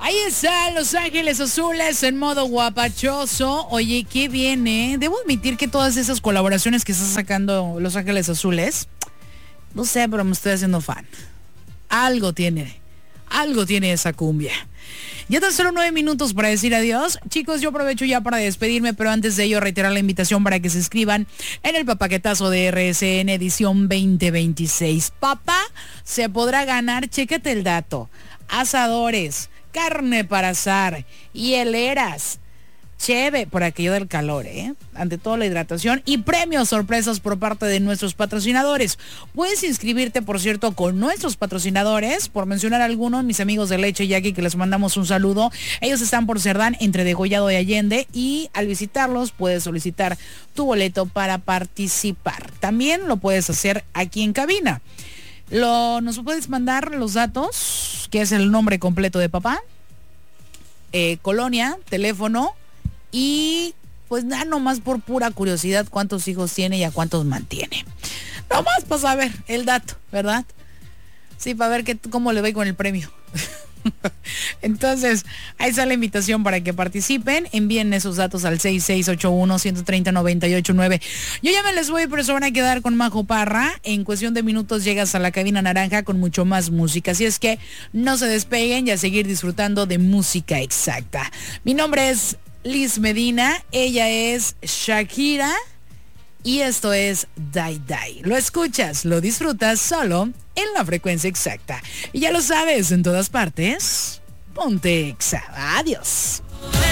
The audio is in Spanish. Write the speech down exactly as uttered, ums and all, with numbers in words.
Ahí están Los Ángeles Azules en modo guapachoso. Oye, qué bien, ¿eh? Debo admitir que todas esas colaboraciones que está sacando Los Ángeles Azules, no sé, pero me estoy haciendo fan. Algo tiene, algo tiene esa cumbia. Ya tan solo nueve minutos para decir adiós. Chicos, yo aprovecho ya para despedirme, pero antes de ello reiterar la invitación para que se inscriban en el papaquetazo de R S N edición veinte veintiséis. Papá, se podrá ganar, chécate el dato, asadores, carne para asar, hieleras, cheve, por aquello del calor, ¿eh? Ante todo la hidratación y premios sorpresas por parte de nuestros patrocinadores. Puedes inscribirte, por cierto, con nuestros patrocinadores, por mencionar algunos, mis amigos de Leche Yaqui, que les mandamos un saludo. Ellos están por Cerdán, entre Degollado y Allende, y al visitarlos puedes solicitar tu boleto para participar. También lo puedes hacer aquí en cabina. Lo, nos puedes mandar los datos, que es el nombre completo de papá, eh, colonia, teléfono, y pues nada, nomás por pura curiosidad cuántos hijos tiene y a cuántos mantiene. Nomás para saber el dato, ¿verdad? Sí, para ver qué, cómo le doy con el premio. Entonces, ahí está la invitación para que participen. Envíen esos datos al seis seis ocho uno, uno tres cero, nueve ocho nueve. Yo ya me les voy, pero se van a quedar con Majo Parra. En cuestión de minutos llegas a la cabina naranja con mucho más música. Así es que no se despeguen y a seguir disfrutando de música exacta. Mi nombre es Liz Medina, ella es Shakira y esto es Die Die. Lo escuchas, lo disfrutas solo en la frecuencia exacta. Y ya lo sabes, en todas partes, ponte Exa. Adiós.